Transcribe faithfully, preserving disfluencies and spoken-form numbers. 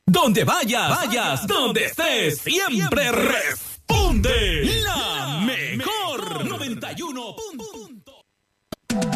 Donde vayas, vayas, donde estés, siempre responde la mejor noventa y uno punto uno.